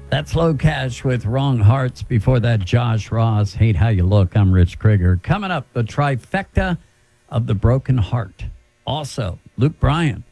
That's Low Cash with Wrong Hearts. Before that, Josh Ross, Hate How You Look. I'm Rich Krieger. Coming up, the trifecta of the broken heart. Also, Luke Bryan,